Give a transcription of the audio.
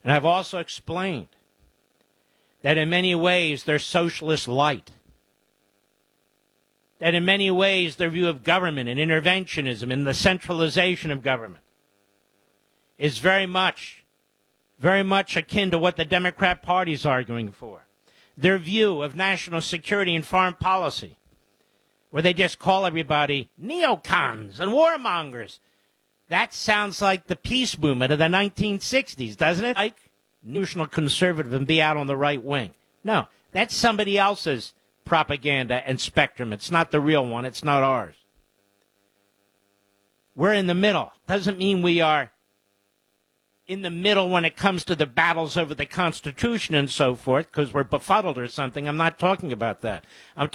And I've also explained that in many ways they're socialist light. That in many ways their view of government and interventionism and the centralization of government is very much akin to what the Democrat Party is arguing for. Their view of national security and foreign policy, where they just call everybody neocons and warmongers. That sounds like the peace movement of the 1960s, doesn't it? Like national conservative and be out on the right wing. No, that's somebody else's propaganda and spectrum. It's not the real one. It's not ours. We're in the middle. Doesn't mean we are in the middle when it comes to the battles over the Constitution and so forth, because we're befuddled or something. I'm not talking about that. I'm